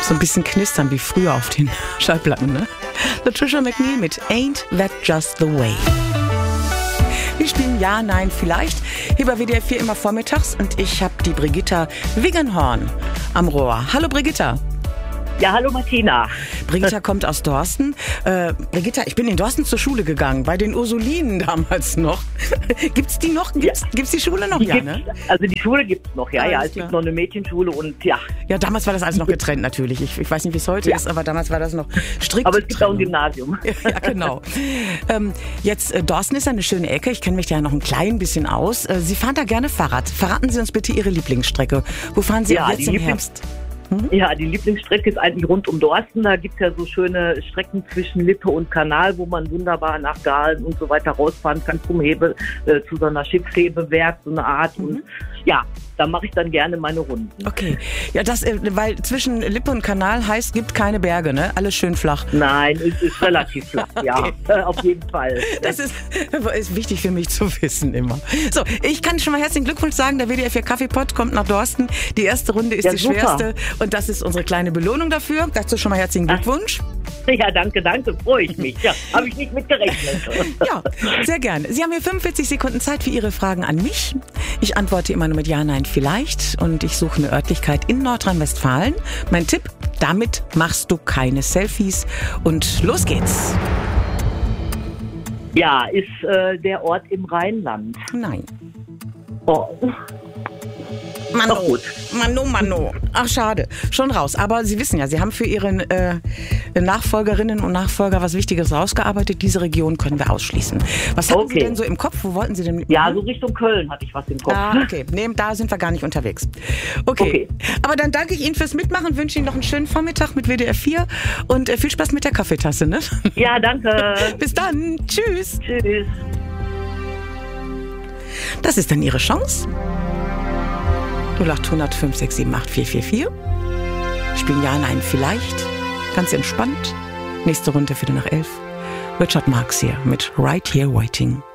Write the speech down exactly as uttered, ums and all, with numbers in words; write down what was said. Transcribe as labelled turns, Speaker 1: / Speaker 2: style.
Speaker 1: So ein bisschen knistern wie früher auf den Schallplatten, ne? Latricia McNeil mit Ain't That Just The Way. Wir spielen Ja, Nein, Vielleicht hier bei W D R vier immer vormittags und ich habe die Brigitta Wiggenhorn am Rohr. Hallo Brigitta.
Speaker 2: Ja, hallo Martina.
Speaker 1: Brigitta kommt aus Dorsten. Äh, Brigitta, ich bin in Dorsten zur Schule gegangen, bei den Ursulinen damals noch. Gibt's die noch? Gibt's, ja. gibt's die Schule noch?
Speaker 2: Die
Speaker 1: ja, ne?
Speaker 2: Also die Schule gibt's noch, ja,
Speaker 1: Alles
Speaker 2: ja. Es
Speaker 1: klar.
Speaker 2: gibt noch eine Mädchenschule und ja.
Speaker 1: Ja, damals war das alles noch getrennt natürlich. Ich, ich weiß nicht, wie es heute
Speaker 2: Ja.
Speaker 1: ist, aber damals war das noch strikt
Speaker 2: Aber es gibt auch ein
Speaker 1: Trennung.
Speaker 2: Gymnasium.
Speaker 1: Ja, genau. Ähm, jetzt, äh, Dorsten ist eine schöne Ecke. Ich kenne mich da ja noch ein klein bisschen aus. Äh, Sie fahren da gerne Fahrrad. Verraten Sie uns bitte Ihre Lieblingsstrecke. Wo fahren Sie
Speaker 2: Ja,
Speaker 1: jetzt
Speaker 2: die
Speaker 1: im
Speaker 2: Lieblings-
Speaker 1: Herbst?
Speaker 2: Ja, die Lieblingsstrecke ist eigentlich rund um Dorsten. Da gibt's ja so schöne Strecken zwischen Lippe und Kanal, wo man wunderbar nach Gahlen und so weiter rausfahren kann zum Hebe, äh, zu so einer Schiffshebewerk, so eine Art.
Speaker 1: Mhm.
Speaker 2: Und ja, da mache ich dann gerne meine Runden.
Speaker 1: Okay. Ja, das, äh, weil zwischen Lippe und Kanal heißt, gibt keine Berge, ne? Alles schön flach.
Speaker 2: Nein, es ist relativ flach, ja,
Speaker 1: Okay.
Speaker 2: äh, auf jeden Fall.
Speaker 1: Das ist, ist wichtig für mich zu wissen immer. So, ich kann schon mal herzlichen Glückwunsch sagen, der W D R vier Kaffeepott kommt nach Dorsten. Die erste Runde ist
Speaker 2: Ja,
Speaker 1: die
Speaker 2: super.
Speaker 1: schwerste und das ist unsere kleine Belohnung dafür. Dazu schon mal herzlichen Glückwunsch.
Speaker 2: Ja, danke, danke, freue ich mich. Ja, habe ich nicht mit gerechnet.
Speaker 1: Ja, sehr gerne. Sie haben hier fünfundvierzig Sekunden Zeit für Ihre Fragen an mich. Ich antworte immer nur mit Ja, Nein, Vielleicht und ich suche eine Örtlichkeit in Nordrhein-Westfalen. Mein Tipp, damit machst du keine Selfies und los geht's.
Speaker 2: Ja, ist äh, der Ort im Rheinland.
Speaker 1: Nein.
Speaker 2: Oh.
Speaker 1: Mano,
Speaker 2: Ach gut.
Speaker 1: Mano, Mano. Ach, schade. Schon raus. Aber Sie wissen ja, Sie haben für Ihren äh, Nachfolgerinnen und Nachfolger was Wichtiges rausgearbeitet. Diese Region können wir ausschließen. Was hatten Sie
Speaker 2: Okay.
Speaker 1: denn so im Kopf? Wo wollten Sie denn mit mir
Speaker 2: Ja,
Speaker 1: hin?
Speaker 2: so Richtung Köln hatte ich was im Kopf.
Speaker 1: Ah, okay. Nee, da sind wir gar nicht unterwegs. Okay.
Speaker 2: Okay.
Speaker 1: Aber dann danke ich Ihnen fürs Mitmachen, wünsche Ihnen noch einen schönen Vormittag mit W D R vier und äh, viel Spaß mit der Kaffeetasse, ne?
Speaker 2: Ja, danke.
Speaker 1: Bis dann. Tschüss.
Speaker 2: Tschüss.
Speaker 1: Das ist dann Ihre Chance. null acht hundert fünf sechs sieben acht vier vier vier. Spielen Ja, Nein, Vielleicht. Ganz entspannt. Nächste Runde Viertel nach elf. Richard Marx hier mit Right Here Waiting.